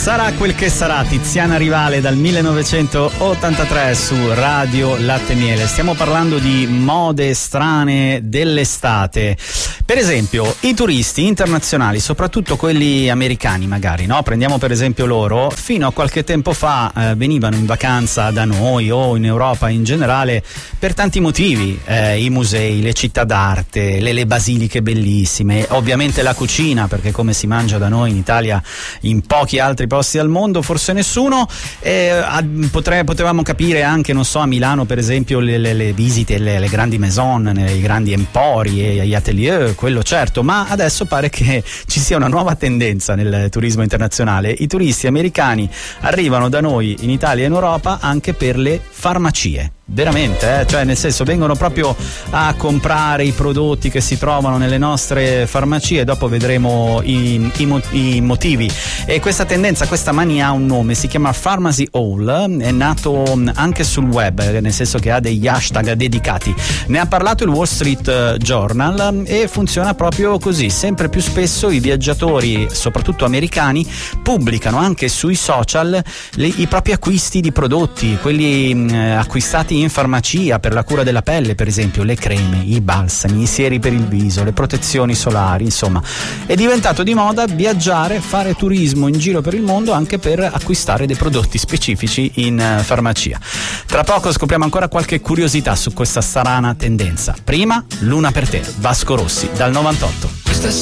Sarà quel che sarà, Tiziana Rivale dal 1983 su Radio Latte e Miele. Stiamo parlando di mode strane dell'estate. Per esempio, i turisti internazionali, soprattutto quelli americani magari, no? Prendiamo per esempio loro, fino a qualche tempo fa venivano in vacanza da noi o in Europa in generale per tanti motivi, i musei, le città d'arte, le basiliche bellissime, ovviamente la cucina, perché come si mangia da noi in Italia in pochi altri posti al mondo, forse nessuno. Potevamo capire anche, non so, a Milano per esempio le visite, le grandi maison, i grandi empori e gli atelier, quello certo, ma adesso pare che ci sia una nuova tendenza nel turismo internazionale. I turisti americani arrivano da noi in Italia e in Europa anche per le farmacie. Veramente, cioè nel senso vengono proprio a comprare i prodotti che si trovano nelle nostre farmacie. Dopo vedremo i motivi. E questa tendenza, questa mania ha un nome, si chiama Pharmacy Haul, è nato anche sul web, nel senso che ha degli hashtag dedicati. Ne ha parlato il Wall Street Journal e funziona proprio così. Sempre più spesso i viaggiatori, soprattutto americani, pubblicano anche sui social i propri acquisti di prodotti, quelli acquistati in farmacia per la cura della pelle, per esempio le creme, i balsami, i sieri per il viso, le protezioni solari. Insomma, è diventato di moda viaggiare, fare turismo in giro per il mondo anche per acquistare dei prodotti specifici in farmacia. Tra poco scopriamo ancora qualche curiosità su questa strana tendenza. Prima, Luna per te, Vasco Rossi dal 98.